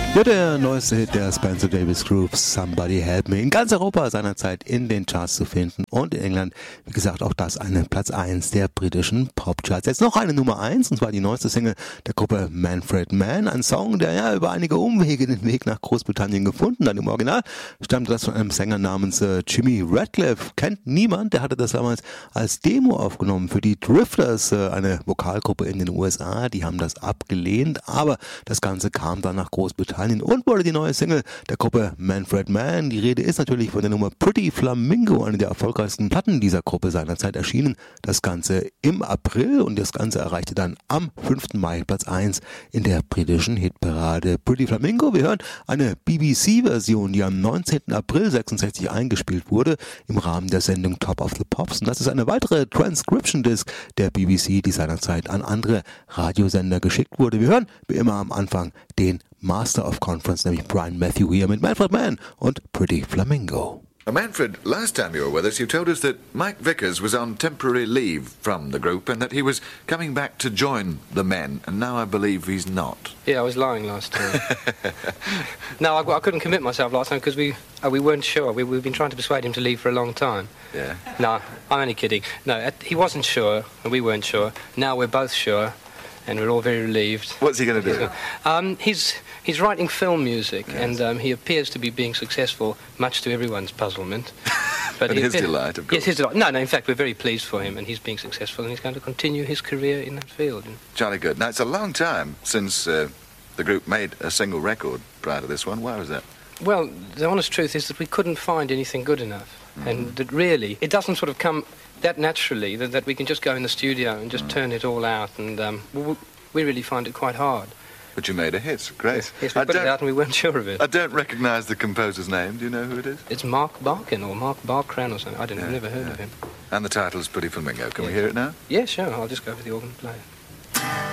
Ja, der neueste Hit der Spencer Davis Group, Somebody Help Me, in ganz Europa seinerzeit in den Charts zu finden und in England, wie gesagt, auch das eine Platz 1 der britischen Popcharts. Jetzt noch eine Nummer 1, und zwar die neueste Single der Gruppe Manfred Mann, ein Song, der ja über einige Umwege den Weg nach Großbritannien gefunden hat. Im Original stammt das von einem Sänger namens Jimmy Radcliffe, kennt niemand, der hatte das damals als Demo aufgenommen für die Drifters, eine Vokalgruppe in den USA, die haben das abgelehnt, aber das Ganze kam dann nach Großbritannien und wurde die neue Single der Gruppe Manfred Mann. Die Rede ist natürlich von der Nummer Pretty Flamingo, eine der erfolgreichsten Platten dieser Gruppe seinerzeit erschienen. Das Ganze im April und das Ganze erreichte dann am 5. Mai Platz 1 in der britischen Hitparade. Pretty Flamingo, wir hören eine BBC-Version, die am 19. April 66 eingespielt wurde im Rahmen der Sendung Top of the Pops. Und das ist eine weitere Transcription-Disc der BBC, die seinerzeit an andere Radiosender geschickt wurde. Wir hören wie immer am Anfang den Master of Conference, nämlich Brian Matthew hier mit Manfred Mann und Pretty Flamingo. Manfred, last time you were with us, you told us that Mike Vickers was on temporary leave from the group and that he was coming back to join the Men, and now I believe he's not. Yeah, I was lying last time. No, I couldn't commit myself last time because we weren't sure. We've been trying to persuade him to leave for a long time. Yeah. No, I'm only kidding. No, he wasn't sure and we weren't sure. Now we're both sure. And we're all very relieved. What's he going to do? He's writing film music, yes. And he appears to be being successful, much to everyone's puzzlement. But his delight, of course. Yes, his delight. No, in fact, we're very pleased for him, and he's being successful, and he's going to continue his career in that field. Jolly good. Now, it's a long time since the group made a single record prior to this one. Why was that? Well, the honest truth is that we couldn't find anything good enough, and that really, it doesn't sort of come that naturally that we can just go in the studio and just turn it all out, and we really find it quite hard. But you made a hit, great. Yes, we put it out and we weren't sure of it. I don't recognise the composer's name. Do you know who it is? It's Mark Barkin or Mark Barkran or something. I've never heard of him. And the title's Pretty Flamingo. Can we hear it now? Yeah, sure. I'll just go for the organ player.